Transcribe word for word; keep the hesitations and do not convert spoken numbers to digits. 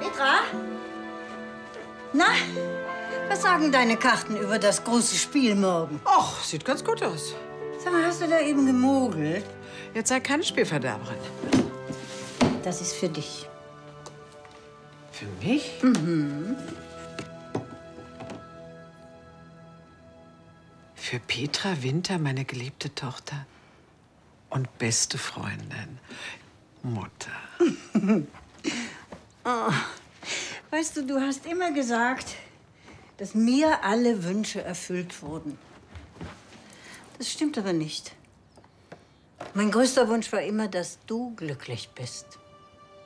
Petra? Na, was sagen deine Karten über das große Spiel morgen? Och, sieht ganz gut aus. Sag mal, hast du da eben gemogelt? Jetzt sei keine Spielverderberin. Das ist für dich. Für mich? Mhm. Für Petra Winter, meine geliebte Tochter und beste Freundin, Mutter. Oh. Weißt du, du hast immer gesagt, dass mir alle Wünsche erfüllt wurden. Das stimmt aber nicht. Mein größter Wunsch war immer, dass du glücklich bist.